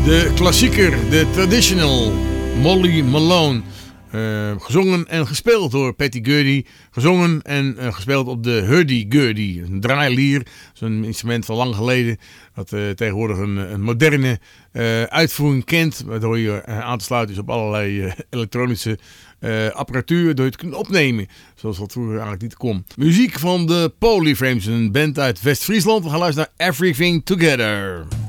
De klassieker, de traditional, Molly Malone. Gezongen en gespeeld door Patty Gurdy. Gezongen en gespeeld op de hurdy-gurdy. Een draailier, zo'n instrument van lang geleden. Dat tegenwoordig een moderne uitvoering kent. Waardoor je aan te sluiten is op allerlei elektronische apparatuur. Waardoor je het kunt opnemen. Zoals dat vroeger eigenlijk niet kon. Muziek van de Polyframes, een band uit West-Friesland. We gaan luisteren naar Everything Together.